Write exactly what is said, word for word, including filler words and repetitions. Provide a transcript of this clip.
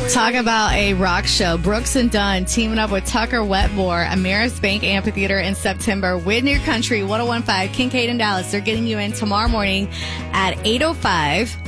Talk about a rock show. Brooks and Dunn teaming up with Tucker Wetmore, Ameris Bank Amphitheater in September. With New Country, one oh one point five, Kincaid in Dallas. They're getting you in tomorrow morning at eight oh five.